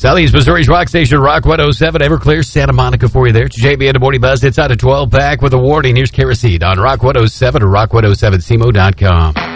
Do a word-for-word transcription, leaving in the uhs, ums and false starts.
Southeast Missouri's rock station, Rock one oh seven, Everclear, Santa Monica for you there. It's J B and the Morning Buzz. It's out of twelve pack with a warning. Here's Kerosene on Rock one oh seven or rock one oh seven C M O dot com.